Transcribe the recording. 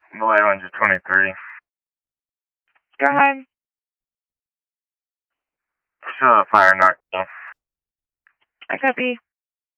The light one's a 23. Go ahead. Still a fire knock though. I copy.